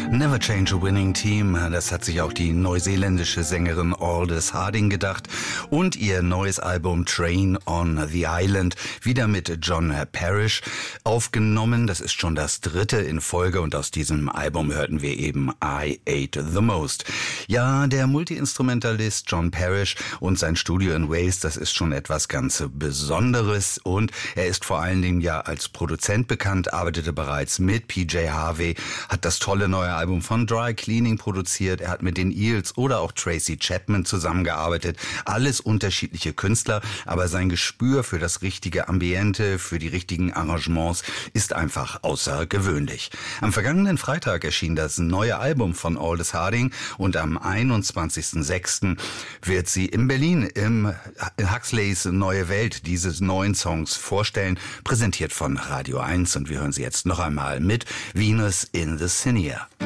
Never change a winning team, das hat sich auch die neuseeländische Sängerin Aldous Harding gedacht. Und ihr neues Album Train on the Island, wieder mit John Parrish aufgenommen. Das ist schon das dritte in Folge und aus diesem Album hörten wir eben I Ate the Most. Ja, der Multi-Instrumentalist John Parrish und sein Studio in Wales, das ist schon etwas ganz Besonderes und er ist vor allen Dingen ja als Produzent bekannt, arbeitete bereits mit PJ Harvey, hat das tolle neue Album von Dry Cleaning produziert, er hat mit den Eels oder auch Tracy Chapman zusammengearbeitet, alles unterschiedliche Künstler, aber sein Gespür für das richtige Ambiente, für die richtigen Arrangements ist einfach außergewöhnlich. Am vergangenen Freitag erschien das neue Album von Aldous Harding und am 21.06. wird sie in Berlin im Huxleys Neue Welt dieses neuen Songs vorstellen, präsentiert von Radio 1 und wir hören sie jetzt noch einmal mit Venus in the Cinear.